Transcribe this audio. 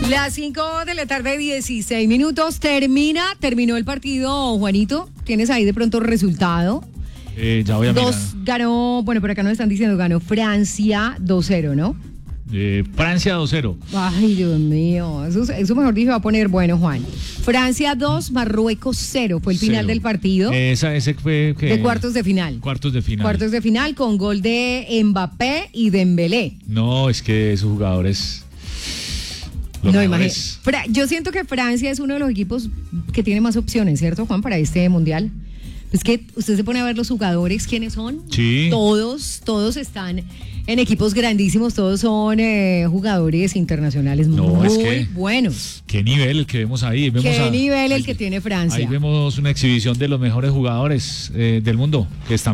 Las 5 de la tarde, 16 minutos. Terminó el partido, Juanito. ¿Tienes ahí de pronto resultado? Ya voy a mirar. Ganó, bueno, por acá nos están diciendo, ganó Francia 2-0, ¿no? Francia 2-0. Ay, Dios mío, eso mejor dicho va a poner bueno, Juan. Francia 2, Marruecos 0, fue el final del partido. Ese fue de cuartos de final. Cuartos de final con gol de Mbappé y Dembélé. No, es que esos jugadores... No, imagínate. Yo siento que Francia es uno de los equipos que tiene más opciones, ¿cierto, Juan, para este mundial? Es que usted se pone a ver los jugadores, ¿quiénes son? Sí. Todos están en equipos grandísimos, todos son jugadores internacionales muy buenos. ¿Qué nivel el que vemos ahí? ¿Qué nivel el que tiene Francia? Ahí vemos una exhibición de los mejores jugadores del mundo que están